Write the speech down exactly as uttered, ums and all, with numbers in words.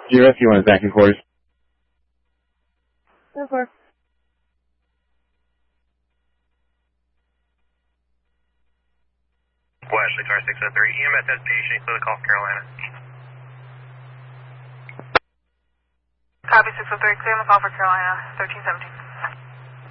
Your rescue one is back in quarters. No four. Wesley, car six oh three, E M S destination, clear the call for Carolina. Copy six oh three, clear the call for Carolina, thirteen seventeen.